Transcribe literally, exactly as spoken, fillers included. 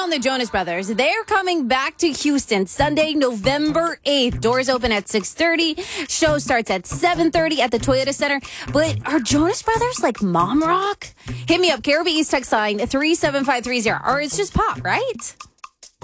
on the Jonas Brothers. They're coming back to Houston Sunday, November eighth. Doors open at six thirty. Show starts at seven thirty at the Toyota Center. But are Jonas Brothers like mom rock? Hit me up, K R B East text line three seven five three zero. Or it's just pop, right?